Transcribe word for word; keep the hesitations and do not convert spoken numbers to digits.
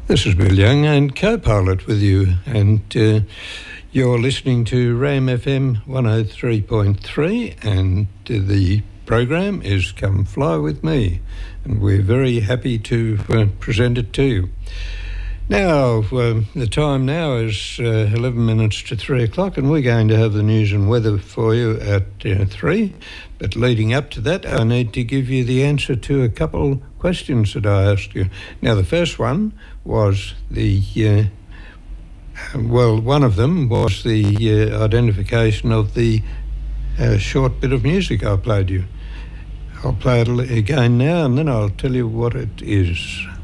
This is Bill Young and co-pilot with you, and uh, you're listening to Ram F M one oh three point three, and uh, the program is Come Fly With Me, and we're very happy to uh, present it to you. Now, uh, the time now is uh, eleven minutes to three o'clock, and we're going to have the news and weather for you at uh, three. But leading up to that, I need to give you the answer to a couple questions that I asked you. Now, the first one was the, uh, well, one of them was the uh, identification of the uh, short bit of music I played you. I'll play it again now, and then I'll tell you what it is.